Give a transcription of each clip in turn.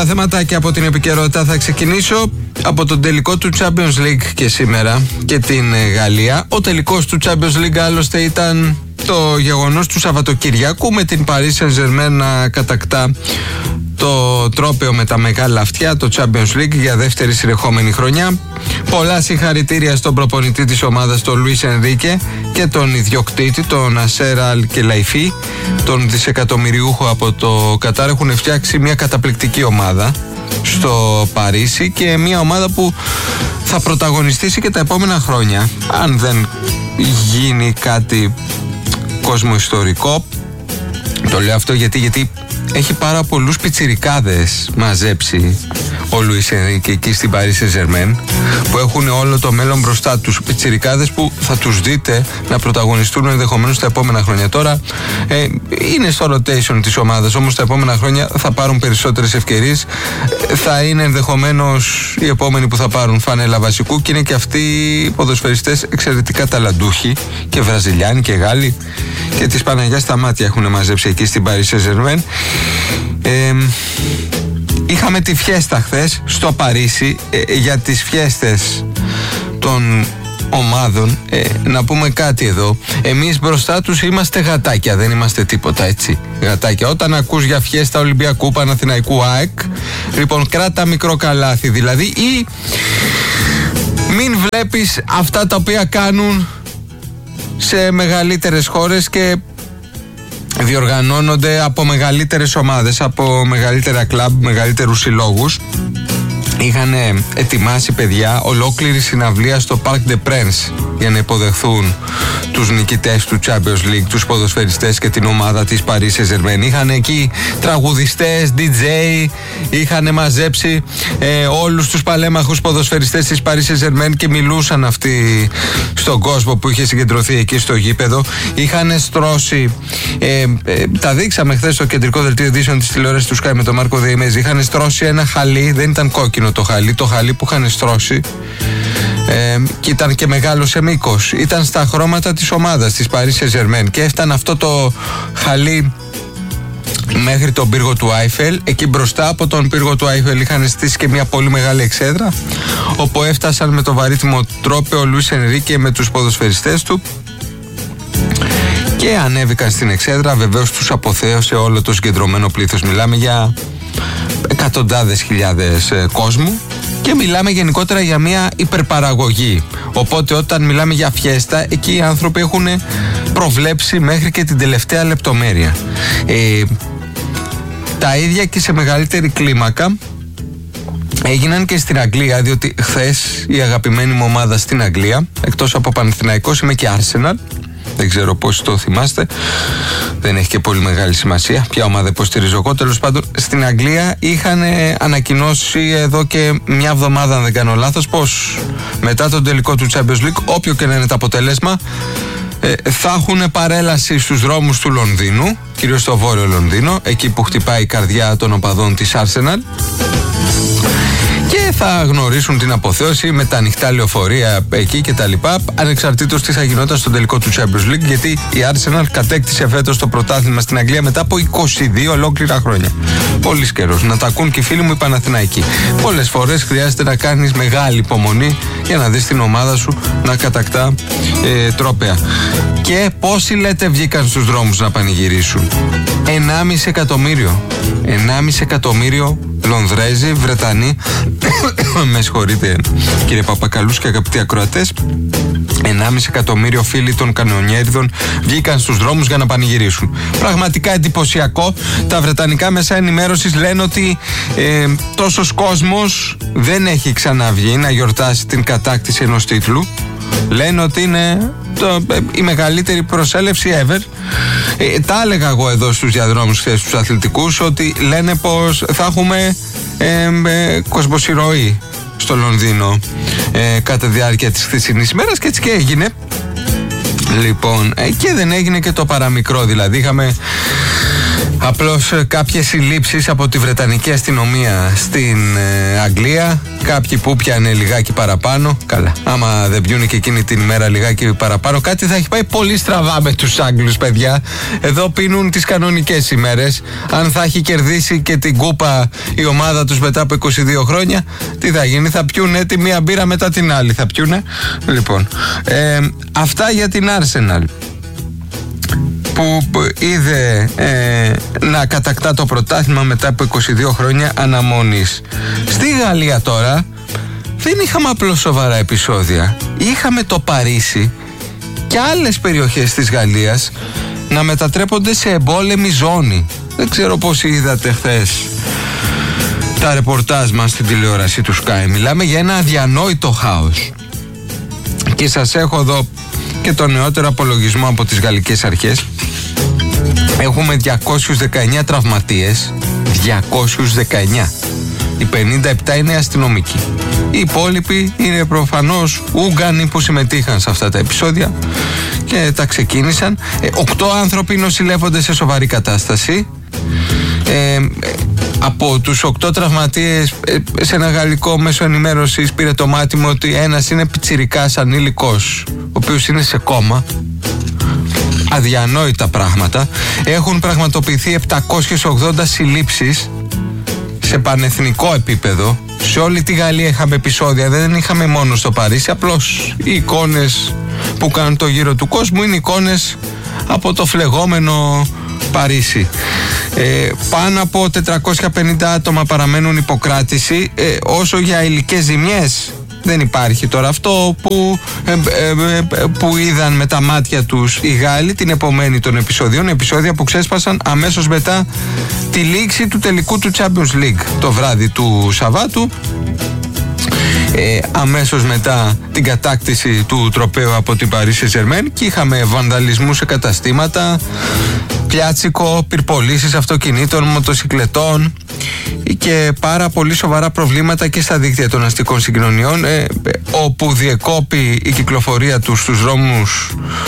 Θεματάκια από την επικαιρότητα. Θα ξεκινήσω από τον τελικό του Champions League και σήμερα και την Γαλλία. Ο τελικός του Champions League άλλωστε ήταν το γεγονός του Σαββατοκυριακού, με την Paris Saint-Germain να κατακτά το τρόπαιο με τα μεγάλα αυτιά, το Champions League, για δεύτερη συνεχόμενη χρονιά. Πολλά συγχαρητήρια στον προπονητή της ομάδας, τον Λουίς Ενρίκε, και τον ιδιοκτήτη, τον Νασέρ Αλ Κελαϊφή, τον δισεκατομμυριούχο από το Κατάρ. Έχουν φτιάξει μια καταπληκτική ομάδα στο Παρίσι και μια ομάδα που θα πρωταγωνιστήσει και τα επόμενα χρόνια, αν δεν γίνει κάτι κοσμοϊστορικό. Το λέω αυτό γιατί έχει πάρα πολλούς πιτσιρικάδες μαζέψει ο Λουίς Ενρίκε εκεί στην Paris Saint-Germain, που έχουν όλο το μέλλον μπροστά τους. Πιτσιρικάδες που θα τους δείτε να πρωταγωνιστούν ενδεχομένως τα επόμενα χρόνια. Τώρα είναι στο rotation της ομάδας, όμως τα επόμενα χρόνια θα πάρουν περισσότερες ευκαιρίες. Θα είναι ενδεχομένως οι επόμενοι που θα πάρουν φανέλα βασικού, και είναι και αυτοί οι ποδοσφαιριστές εξαιρετικά ταλαντούχοι, και Βραζιλιάνοι και Γάλλοι, και της Παναγιάς τα μάτια έχουν μαζέψει εκεί στην Paris Saint-Germain. Είχαμε τη φιέστα χθες στο Παρίσι. Για τις φιέστες των ομάδων να πούμε κάτι εδώ. Εμείς μπροστά τους είμαστε γατάκια, δεν είμαστε τίποτα, έτσι. Γατάκια. Όταν ακούς για φιέστα Ολυμπιακού, Παναθηναϊκού, ΑΕΚ, λοιπόν, κράτα μικρό καλάθι δηλαδή, ή μην βλέπεις αυτά τα οποία κάνουν σε μεγαλύτερες χώρες και διοργανώνονται από μεγαλύτερες ομάδες, από μεγαλύτερα κλαμπ, μεγαλύτερους συλλόγους. Είχαν ετοιμάσει, παιδιά, ολόκληρη συναυλία στο Parc des Princes για να υποδεχθούν τους νικητές του Champions League, τους ποδοσφαιριστές και την ομάδα της Paris Saint-Germain. Είχαν εκεί τραγουδιστές, DJ, είχαν μαζέψει όλους τους παλέμαχους ποδοσφαιριστές της Paris Saint-Germain και μιλούσαν αυτοί στον κόσμο που είχε συγκεντρωθεί εκεί στο γήπεδο. Είχαν στρώσει, τα δείξαμε χθες στο κεντρικό δελτίο ειδήσεων της τηλεόρασης του Sky με τον Μάρκο Δεϊμέζη. Είχαν στρώσει ένα χαλί, δεν ήταν κόκκινο το χαλί που είχαν στρώσει, και ήταν και μεγάλο σε μήκος. Ήταν στα χρώματα της ομάδας της Paris Saint-Germain και έφτανε αυτό το χαλί μέχρι τον πύργο του Άιφελ. Εκεί μπροστά από τον πύργο του Άιφελ είχαν στήσει και μια πολύ μεγάλη εξέδρα, όπου έφτασαν με το βαρύθμο τρόπο ο Λουίς Ενρίκε με τους ποδοσφαιριστές του και ανέβηκαν στην εξέδρα. Βεβαίως τους αποθέωσε όλο το συγκεντρωμένο πλήθος. Μιλάμε για εκατοντάδες χιλιάδες κόσμου και μιλάμε γενικότερα για μια υπερπαραγωγή. Οπότε όταν μιλάμε για φιέστα, εκεί οι άνθρωποι έχουν προβλέψει μέχρι και την τελευταία λεπτομέρεια. Τα ίδια και σε μεγαλύτερη κλίμακα έγιναν και στην Αγγλία, διότι χθες η αγαπημένη μου ομάδα στην Αγγλία, εκτός από Παναθηναϊκός, είμαι και Arsenal. Δεν ξέρω πώς το θυμάστε. Δεν έχει και πολύ μεγάλη σημασία ποια ομάδα υποστηρίζω εγώ. Τέλος πάντων, στην Αγγλία είχαν ανακοινώσει εδώ και μια εβδομάδα, αν δεν κάνω λάθος, πως μετά τον τελικό του Champions League, όποιο και να είναι το αποτέλεσμα, θα έχουν παρέλαση στους δρόμους του Λονδίνου, κυρίως στο βόρειο Λονδίνο, εκεί που χτυπάει η καρδιά των οπαδών της Arsenal, και θα γνωρίσουν την αποθέωση με τα ανοιχτά λεωφορεία εκεί και τα λοιπά, ανεξαρτήτως τι θα γινόταν στον τελικό του Champions League, γιατί η Arsenal κατέκτησε φέτος το πρωτάθλημα στην Αγγλία μετά από 22 ολόκληρα χρόνια. Πολύς καιρός. Να τα ακούν και οι φίλοι μου οι Παναθηναϊκοί. Πολλές φορές χρειάζεται να κάνεις μεγάλη υπομονή για να δεις την ομάδα σου να κατακτά τρόπαια. Και πόσοι, λέτε, βγήκαν στους δρόμους να πανηγυρίσουν? 1,5 εκατομμύριο. 1,5 εκατομμύριο Λονδρέζοι, Βρετανοί, με συγχωρείτε κύριε Παπακαλούς και αγαπητοί ακροατές, 1,5 εκατομμύριο φίλοι των κανονιέριδων βγήκαν στους δρόμους για να πανηγυρίσουν. Πραγματικά εντυπωσιακό. Τα βρετανικά μέσα ενημέρωσης λένε ότι τόσος κόσμος δεν έχει ξαναβγεί να γιορτάσει την κατάκτηση ενός τίτλου. Λένε ότι είναι η μεγαλύτερη προσέλευση ever. Τα έλεγα εγώ εδώ στους διαδρόμους χθες στους αθλητικούς, ότι λένε πως θα έχουμε κοσμοσυρωή στο Λονδίνο κατά τη διάρκεια της χθεσινής ημέρας, και έτσι και έγινε. Λοιπόν, και δεν έγινε και το παραμικρό. Δηλαδή είχαμε Απλώς κάποιες συλλήψεις από τη Βρετανική αστυνομία στην Αγγλία. Κάποιοι που πιάνε λιγάκι παραπάνω. Καλά, άμα δεν πιούνε και εκείνη την ημέρα λιγάκι παραπάνω, κάτι θα έχει πάει πολύ στραβά με τους Άγγλους, παιδιά. Εδώ πίνουν τις κανονικές ημέρες. Αν θα έχει κερδίσει και την κούπα η ομάδα τους μετά από 22 χρόνια, τι θα γίνει? Θα πιούνε τη μία μπύρα μετά την άλλη. Θα πιούνε. Λοιπόν, αυτά για την Arsenal, που είδε να κατακτά το πρωτάθλημα μετά από 22 χρόνια αναμονής. Στη Γαλλία τώρα δεν είχαμε απλώς σοβαρά επεισόδια. Είχαμε το Παρίσι και άλλες περιοχές της Γαλλίας να μετατρέπονται σε εμπόλεμη ζώνη. Δεν ξέρω πώς είδατε χθες τα ρεπορτάζ μας στην τηλεόραση του Sky. Μιλάμε για ένα αδιανόητο χάος. Και σας έχω εδώ και το νεότερο απολογισμό από τις γαλλικές αρχές. Έχουμε 219 τραυματίες. 219. Οι 57 είναι αστυνομικοί. Οι υπόλοιποι είναι προφανώς Ούγγανοι που συμμετείχαν σε αυτά τα επεισόδια και τα ξεκίνησαν. 8 άνθρωποι νοσηλεύονται σε σοβαρή κατάσταση. Από τους 8 τραυματίες, σε ένα γαλλικό μέσο ενημέρωσης πήρε το μάτι μου ότι ένας είναι πιτσιρικάς ανήλικος, ο οποίος είναι σε κόμμα. Αδιανόητα πράγματα. Έχουν πραγματοποιηθεί 780 συλλήψεις σε πανεθνικό επίπεδο. Σε όλη τη Γαλλία είχαμε επεισόδια, δεν είχαμε μόνο στο Παρίσι. Απλώς οι εικόνες που κάνουν το γύρο του κόσμου είναι εικόνες από το φλεγόμενο Παρίσι. Πάνω από 450 άτομα παραμένουν υποκράτηση. Όσο για υλικές ζημιές, δεν υπάρχει τώρα αυτό που είδαν με τα μάτια τους οι Γάλλοι την επομένη των επεισοδίων. Επεισόδια που ξέσπασαν αμέσως μετά τη λήξη του τελικού του Champions League το βράδυ του Σαββάτου. Αμέσως μετά την κατάκτηση του τροπαίου από την Paris Saint-Germain, και είχαμε βανδαλισμούς σε καταστήματα, πιάτσικο, πυρπολίσεις αυτοκινήτων, μοτοσικλετών και πάρα πολύ σοβαρά προβλήματα και στα δίκτυα των αστικών συγκοινωνιών, όπου διεκόπη η κυκλοφορία τους στους δρόμους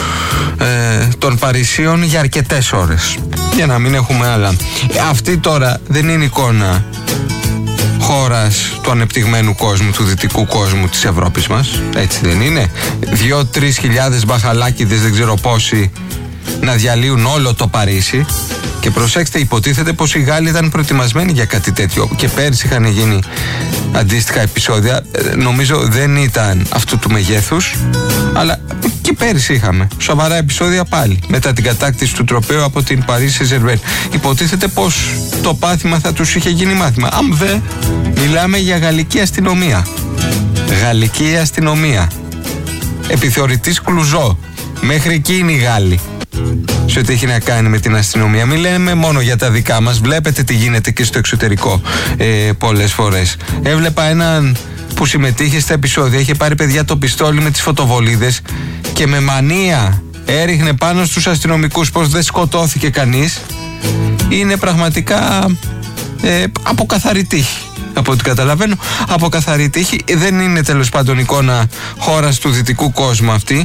των Παρισίων για αρκετές ώρες, για να μην έχουμε άλλα. Αυτή τώρα δεν είναι εικόνα χώρας του ανεπτυγμένου κόσμου, του δυτικού κόσμου της Ευρώπης μας, έτσι δεν είναι? 2-3 χιλιάδες μπαχαλάκιδες, δεν ξέρω πόσοι, να διαλύουν όλο το Παρίσι. Και προσέξτε, υποτίθεται πως οι Γάλλοι ήταν προετοιμασμένοι για κάτι τέτοιο και πέρσι είχαν γίνει αντίστοιχα επεισόδια. Νομίζω δεν ήταν αυτού του μεγέθους, αλλά και πέρσι είχαμε σοβαρά επεισόδια πάλι μετά την κατάκτηση του τροπαίου από την Paris Saint-Germain. Υποτίθεται πως το πάθημα θα τους είχε γίνει μάθημα. Αν δεν, μιλάμε για γαλλική αστυνομία. Γαλλική αστυνομία. Επιθεωρητής Κλουζό. Μέχρι εκεί είναι οι Γάλλοι σε ό,τι έχει να κάνει με την αστυνομία. Μην λέμε μόνο για τα δικά μας. Βλέπετε τι γίνεται και στο εξωτερικό πολλές φορές. Έβλεπα έναν που συμμετείχε στα επεισόδια, είχε πάρει, παιδιά, το πιστόλι με τις φωτοβολίδες και με μανία έριχνε πάνω στους αστυνομικούς. Πως δεν σκοτώθηκε κανείς? Είναι πραγματικά από καθαρή τύχη. Από ό,τι καταλαβαίνω, από καθαρή τύχη. Δεν είναι τέλος πάντων εικόνα χώρας του δυτικού κόσμου αυτή.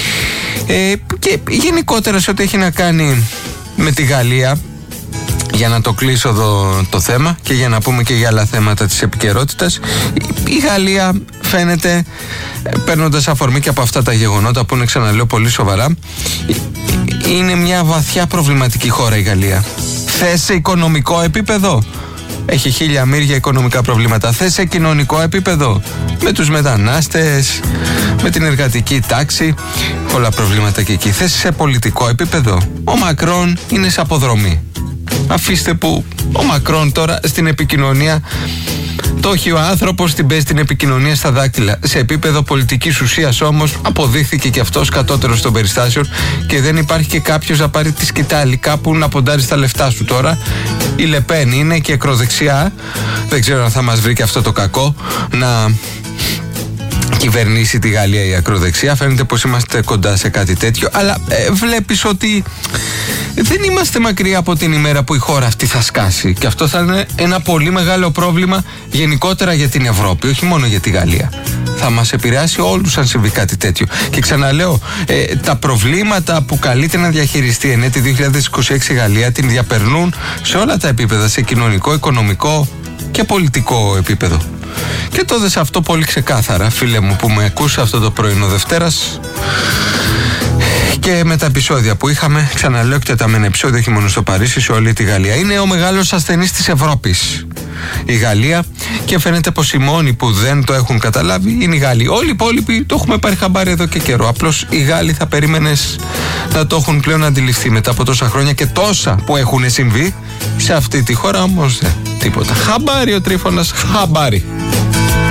Και γενικότερα σε ό,τι έχει να κάνει με τη Γαλλία, για να το κλείσω εδώ το θέμα και για να πούμε και για άλλα θέματα της επικαιρότητας, η Γαλλία φαίνεται, παίρνοντας αφορμή και από αυτά τα γεγονότα που είναι, ξαναλέω, πολύ σοβαρά, είναι μια βαθιά προβληματική χώρα η Γαλλία. Θες σε οικονομικό επίπεδο? Έχει χίλια μύρια οικονομικά προβλήματα. Θες σε κοινωνικό επίπεδο? Με τους μετανάστες, με την εργατική τάξη, πολλά προβλήματα και εκεί. Θες σε πολιτικό επίπεδο? Ο Μακρόν είναι σε αποδρομή. Αφήστε που ο Μακρόν τώρα στην επικοινωνία το έχει ο άνθρωπος, την παίζει την επικοινωνία στα δάκτυλα. Σε επίπεδο πολιτικής ουσίας όμως αποδείχθηκε και αυτός κατώτερος των περιστάσεων και δεν υπάρχει και κάποιος να πάρει τη σκητάλη κάπου να ποντάρει στα λεφτά σου τώρα. Η Λεπέν είναι και ακροδεξιά. Δεν ξέρω αν θα μας βρει και αυτό το κακό να κυβερνήσει τη Γαλλία η ακροδεξιά. Φαίνεται πως είμαστε κοντά σε κάτι τέτοιο. Αλλά βλέπεις ότι δεν είμαστε μακριά από την ημέρα που η χώρα αυτή θα σκάσει. Και αυτό θα είναι ένα πολύ μεγάλο πρόβλημα γενικότερα για την Ευρώπη, όχι μόνο για τη Γαλλία. Θα μας επηρεάσει όλους αν συμβεί κάτι τέτοιο. Και ξαναλέω, τα προβλήματα που καλείται να διαχειριστεί εν έτη 2026 η Γαλλία την διαπερνούν σε όλα τα επίπεδα, σε κοινωνικό, οικονομικό και πολιτικό επίπεδο. Και το δες αυτό πολύ ξεκάθαρα, φίλε μου που με ακούσε αυτό το πρωινό Δευτέρας. Και με τα επεισόδια που είχαμε, ξαναλέω, εκτεταμένα επεισόδια, όχι μόνο στο Παρίσι, σε όλη τη Γαλλία. Είναι ο μεγάλος ασθενής της Ευρώπης η Γαλλία, και φαίνεται πως οι μόνοι που δεν το έχουν καταλάβει είναι οι Γάλλοι. Όλοι οι υπόλοιποι το έχουμε πάρει χαμπάρι εδώ και καιρό. Απλώς οι Γάλλοι θα περίμενες να το έχουν πλέον αντιληφθεί μετά από τόσα χρόνια και τόσα που έχουν συμβεί σε αυτή τη χώρα, όμως τίποτα. Χαμπάρι ο Τρίφωνας, χαμπάρι.